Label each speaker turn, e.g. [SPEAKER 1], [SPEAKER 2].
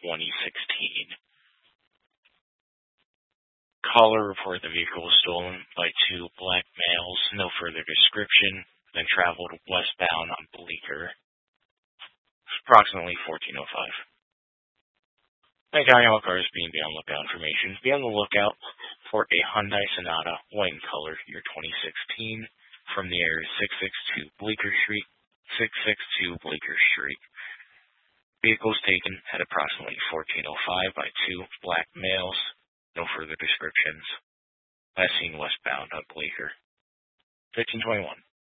[SPEAKER 1] 2016. Caller reported the vehicle was stolen by two black males. No further description. Then traveled westbound on Bleecker. Approximately 14:05. Hey, telling all cars being be on lookout information. Be on the lookout for a Hyundai Sonata, white in color, year 2016, from the area 662 Bleecker Street. Vehicles taken at approximately 14:05 by two black males. No further descriptions. Last seen westbound on Bleecker. 15:21.